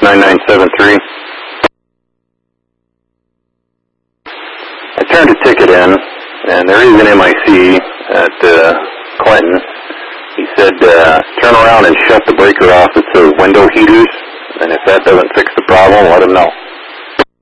9973. I turned a ticket in, and there is an MIC at Clinton. He said, turn around and shut the breaker off that says window heaters, and if that doesn't fix the problem, let him know.